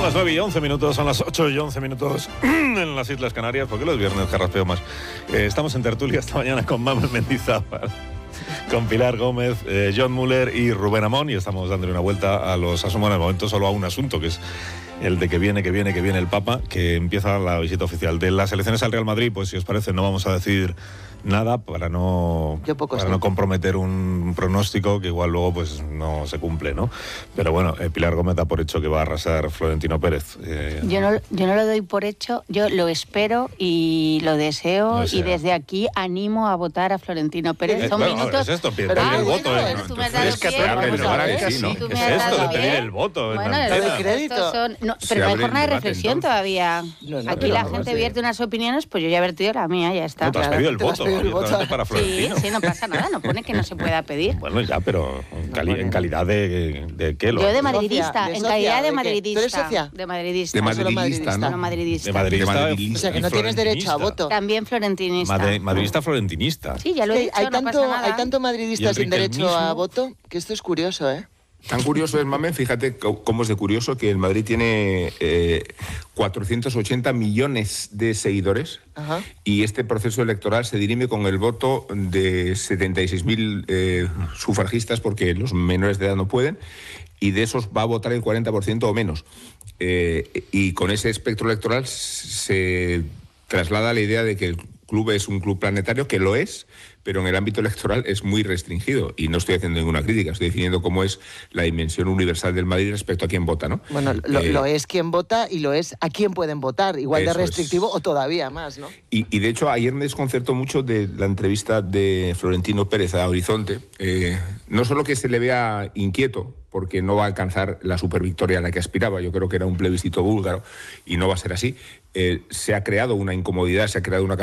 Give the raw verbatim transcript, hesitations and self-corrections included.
las nueve y once minutos, son las ocho y once minutos en las Islas Canarias, porque los viernes carraspeo más. Eh, estamos en tertulia esta mañana con Mamen Mendizábal, con Pilar Gómez, eh, John Muller y Rubén Amón, y estamos dándole una vuelta a los asomos en el momento solo a un asunto, que es el de que viene, que viene, que viene el Papa, que empieza la visita oficial de las elecciones al Real Madrid. Pues si os parece no vamos a decir nada para no para sé. no comprometer un pronóstico que igual luego pues no se cumple, ¿no? Pero bueno, eh, Pilar Gómez da por hecho que va a arrasar Florentino Pérez. Eh, yo no yo no lo doy por hecho, yo lo espero y lo deseo, y desde aquí animo a votar a Florentino Pérez. Eh, Son bueno, minutos. Es esto, pedir el voto. Eh, tú me has dado es que pie, vamos a ver. que sí, ¿no? Tú ¿Qué me es has esto dado de pedir pie. el voto? Bueno, en de antena? crédito. Son, no, Se pero no hay abre jornada el de debate, reflexión entonces. todavía. No, no, Aquí pero la vamos gente de- vierte unas opiniones, pues yo ya he vertido la mía, ya está. No, tú has claro. pedido el Te has voto, pedido el voto. abiertamente para Sí, Florentino. sí, no pasa nada, no pone que no se pueda pedir. Bueno, ya, pero en, cali- pone, en no. calidad de, de qué lo Yo de haces? madridista, ¿De en socia? calidad ¿De de qué? madridista. ¿Tú eres socia? De madridista. De Ah, solo madridista, Solo ¿no? madridista. De madridista. De madridista. O sea, que y no tienes derecho a florentinista. voto. También florentinista. Made- madridista florentinista. Sí, ya lo he Es que dicho, hay, no tanto, pasa nada. hay tanto madridista ¿Y sin Enrique el derecho a mismo? voto que esto es curioso, ¿eh? Tan curioso es, Mamen, fíjate co- cómo es de curioso que el Madrid tiene eh, cuatrocientos ochenta millones de seguidores. Ajá. Y este proceso electoral se dirime con el voto de setenta y seis mil eh, sufragistas, porque los menores de edad no pueden, y de esos va a votar el cuarenta por ciento o menos. Eh, y con ese espectro electoral se traslada la idea de que el club es un club planetario, que lo es, pero en el ámbito electoral es muy restringido. Y no estoy haciendo ninguna crítica, estoy definiendo cómo es la dimensión universal del Madrid respecto a quién vota, ¿no? Bueno, lo, Eh, lo es quien vota y lo es a quién pueden votar. Igual de Eso es. restrictivo o todavía más, ¿no? Y, y de hecho ayer me desconcertó mucho de la entrevista de Florentino Pérez a Horizonte. Eh, no solo que se le vea inquieto porque no va a alcanzar la supervictoria a la que aspiraba, yo creo que era un plebiscito búlgaro y no va a ser así. Eh, se ha creado una incomodidad, se ha creado una